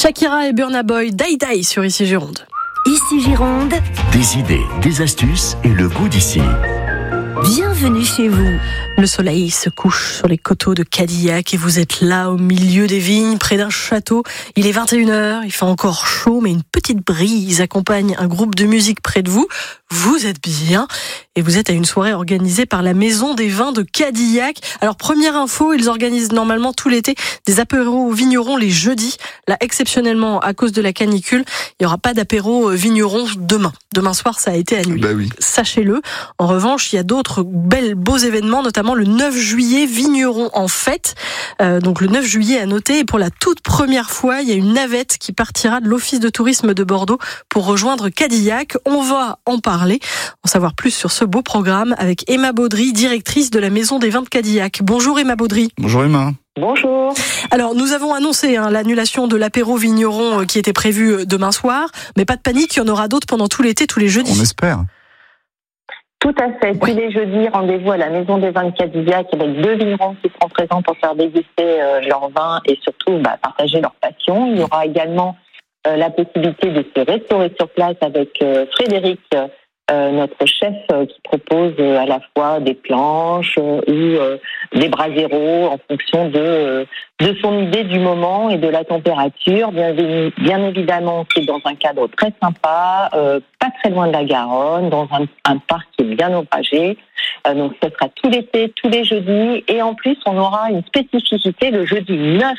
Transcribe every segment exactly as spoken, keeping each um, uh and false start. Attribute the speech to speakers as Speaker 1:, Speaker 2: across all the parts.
Speaker 1: Shakira et Burna Boy, Die Die sur Ici Gironde.
Speaker 2: Ici Gironde.
Speaker 3: Des idées, des astuces et le goût d'ici.
Speaker 2: Bienvenue chez vous.
Speaker 1: Le soleil se couche sur les coteaux de Cadillac et vous êtes là au milieu des vignes, près d'un château. Il est vingt et une heures, il fait encore chaud, mais une petite brise accompagne un groupe de musique près de vous. Vous êtes bien et vous êtes à une soirée organisée par la Maison des Vins de Cadillac. Alors, première info, ils organisent normalement tout l'été des apéros vignerons les jeudis. Là, exceptionnellement, à cause de la canicule, il n'y aura pas d'apéro vignerons demain. Demain soir, ça a été annulé.
Speaker 4: Bah oui.
Speaker 1: Sachez-le. En revanche, il y a d'autres belles, beaux événements, notamment le neuf juillet, vignerons en fête. Euh, donc le neuf juillet à noter. Et pour la toute première fois, il y a une navette qui partira de l'Office de tourisme de Bordeaux pour rejoindre Cadillac. On va en parler, en savoir plus sur ce beau programme avec Emma Baudry, directrice de la Maison des Vins de Cadillac. Bonjour Emma Baudry.
Speaker 4: Bonjour Emma.
Speaker 5: Bonjour.
Speaker 1: Alors, nous avons annoncé hein, l'annulation de l'apéro vigneron euh, qui était prévu euh, demain soir, mais pas de panique, il y en aura d'autres pendant tout l'été, tous les jeudis.
Speaker 4: On espère.
Speaker 5: Tout à fait.
Speaker 1: Ouais.
Speaker 5: Tous les jeudis, rendez-vous à la Maison des Vins de Cadillac avec deux vignerons qui seront présents pour faire déguster euh, leur vin et surtout bah, partager leur passion. Il y aura également euh, la possibilité de se restaurer sur place avec euh, Frédéric, euh, notre chef, euh, qui propose euh, à la fois des planches euh, ou euh, des braseros en fonction de, euh, de son idée du moment et de la température. Bien, bien évidemment, c'est dans un cadre très sympa, euh, pas très loin de la Garonne, dans un, un parc qui est bien ombragé. Euh, donc, ce sera tout l'été, tous les jeudis. Et en plus, on aura une spécificité le jeudi neuf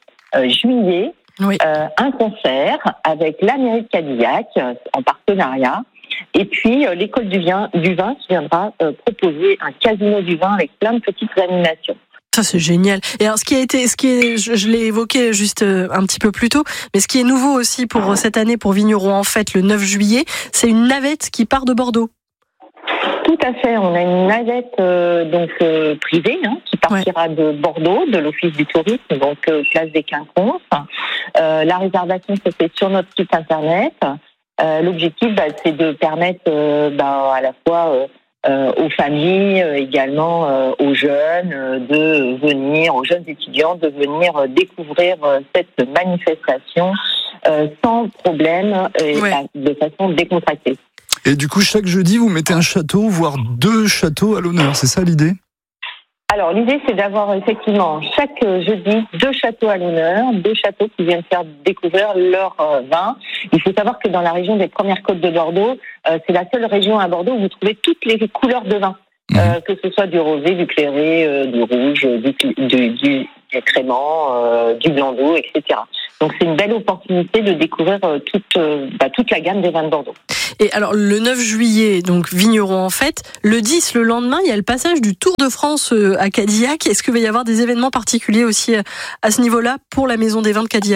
Speaker 5: juillet,
Speaker 1: Oui.
Speaker 5: euh, un concert avec la mairie de Cadillac euh, en partenariat. Et puis, euh, l'école du vin, du vin qui viendra euh, proposer un casino du vin avec plein de petites animations.
Speaker 1: Ça, c'est génial. Et alors, ce qui a été, ce qui est, je, je l'ai évoqué juste euh, un petit peu plus tôt, mais ce qui est nouveau aussi pour euh, cette année pour Vignerons en fête, le neuf juillet, c'est une navette qui part de Bordeaux.
Speaker 5: Tout à fait. On a une navette euh, donc euh, privée hein, qui partira ouais. de Bordeaux, de l'Office du tourisme, donc euh, place des Quinconces. Euh, la réservation se fait sur notre site internet. Euh, l'objectif, bah, c'est de permettre euh, bah, à la fois euh, euh, aux familles, euh, également euh, aux jeunes, euh, de venir, aux jeunes étudiants, de venir euh, découvrir euh, cette manifestation euh, sans problème et ouais. de façon décontractée.
Speaker 4: Et du coup, chaque jeudi, vous mettez un château, voire deux châteaux à l'honneur, c'est ça l'idée ?
Speaker 5: Alors, l'idée, c'est d'avoir effectivement chaque jeudi deux châteaux à l'honneur, deux châteaux qui viennent faire découvrir leur euh, vin. Il faut savoir que dans la région des Premières Côtes de Bordeaux, euh, c'est la seule région à Bordeaux où vous trouvez toutes les couleurs de vin, mmh. euh, que ce soit du rosé, du clairé, euh, du rouge, du, du, du, du crément, euh, du blanc d'eau, et cetera. Donc, c'est une belle opportunité de découvrir euh, toute, euh, bah, toute la gamme des vins de Bordeaux.
Speaker 1: Et alors, le neuf juillet, donc vignerons en fête. Le dix, le lendemain, il y a le passage du Tour de France à Cadillac. Est-ce qu'il va y avoir des événements particuliers aussi à ce niveau-là pour la Maison des Vins de Cadillac ?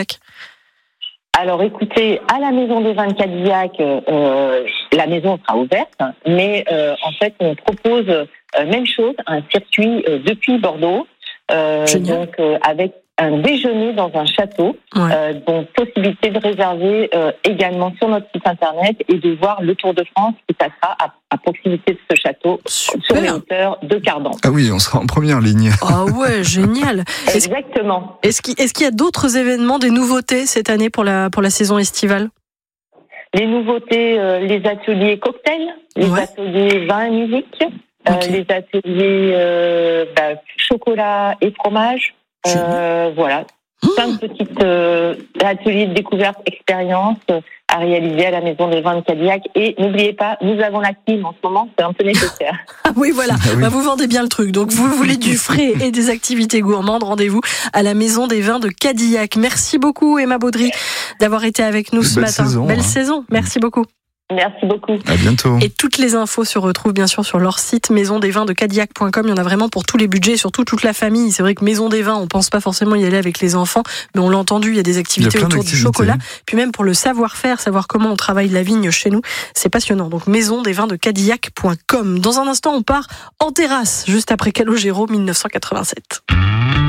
Speaker 5: Alors, écoutez, à la Maison des Vins de Cadillac, euh, la maison sera ouverte, mais euh, en fait, on propose euh, même chose, un circuit euh, depuis Bordeaux, euh, donc euh, avec un déjeuner dans un château, ouais. euh, donc possibilité de réserver euh, également sur notre site internet et de voir le Tour de France qui passera à, à proximité de ce château. Super. Sur les hauteurs de Cardan.
Speaker 4: Ah oui, on sera en première ligne.
Speaker 1: Ah ouais, génial.
Speaker 5: Exactement.
Speaker 1: Est-ce qu'il, est-ce qu'il y a d'autres événements, des nouveautés cette année pour la, pour la saison estivale ? Les
Speaker 5: nouveautés, euh, les ateliers cocktails, les ouais. ateliers vin et musique, okay. euh, les ateliers euh, bah, chocolat et fromage. Euh, voilà, plein de petits euh, ateliers de découverte, expérience euh, à réaliser à la Maison des Vins de Cadillac. Et n'oubliez pas, nous avons la clim en ce moment, c'est un peu nécessaire.
Speaker 1: Ah oui, voilà, ah oui. Bah, vous vendez bien le truc. Donc vous voulez du frais et des activités gourmandes, rendez-vous à la Maison des Vins de Cadillac. Merci beaucoup Emma Baudry d'avoir été avec nous ce
Speaker 4: belle
Speaker 1: matin.
Speaker 4: Saison,
Speaker 1: belle
Speaker 4: hein.
Speaker 1: saison, merci beaucoup.
Speaker 5: Merci beaucoup.
Speaker 4: À bientôt.
Speaker 1: Et toutes les infos se retrouvent bien sûr sur leur site maison des vins de cadillac point com. Il y en a vraiment pour tous les budgets, surtout toute la famille. C'est vrai que Maison des Vins, on pense pas forcément y aller avec les enfants, mais on l'a entendu, il y a des activités autour d'activités. Du chocolat. Puis même pour le savoir-faire, savoir comment on travaille la vigne chez nous, c'est passionnant. Donc maison des vins de cadillac point com. Dans un instant, on part en terrasse, juste après Calogero mille neuf cent quatre-vingt-sept.